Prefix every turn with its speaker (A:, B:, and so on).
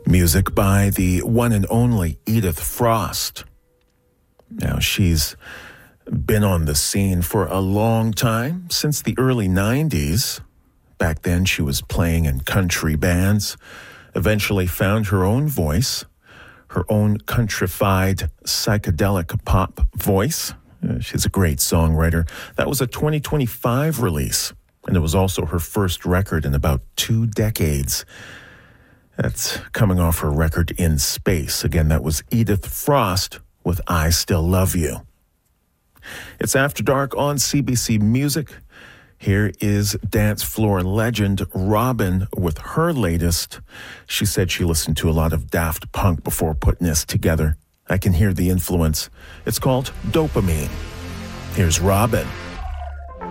A: Music by the one and only Edith Frost. Now, she's been on the scene for a long time, since the early 90s. Back then, she was playing in country bands, eventually found her own voice, her own countrified psychedelic pop voice. She's a great songwriter. That was a 2025 release, and it was also her first record in about 2 decades. That's coming off her record In Space. Again, that was Edith Frost with I Still Love You. It's After Dark on CBC Music. Here is dance floor legend Robyn with her latest. She said she listened to a lot of Daft Punk before putting this together. I can hear the influence. It's called Dopamine. Here's Robyn.